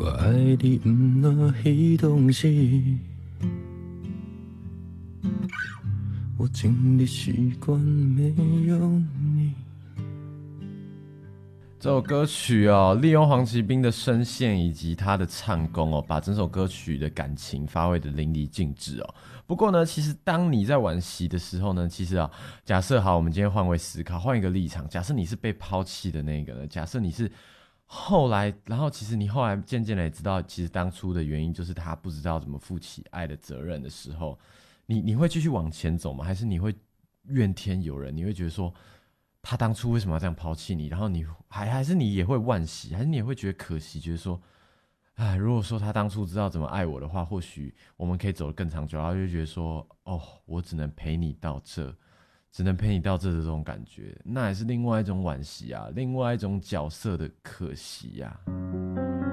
我爱你不若彼当时，我尽力习惯没有你。 这首歌曲哦，利用黄奇斌的声线以及他的唱功哦，把整首歌曲的感情发挥的淋漓尽致哦。不过呢，其实当你在惋惜的时候呢，其实啊，假设好，我们今天换位思考，换一个立场，假设你是被抛弃的那个呢，假设你是后来，然后其实你后来渐渐的也知道，其实当初的原因就是他不知道怎么负起爱的责任的时候，你会继续往前走吗？还是你会怨天尤人？你会觉得说？他当初为什么要这样抛弃你？然后还是你也会惋惜，还是你也会觉得可惜，觉得说，哎，如果说他当初知道怎么爱我的话，或许我们可以走得更长久。然后就觉得说，哦，我只能陪你到这，只能陪你到这的这种感觉，那也是另外一种惋惜啊，另外一种角色的可惜呀、啊。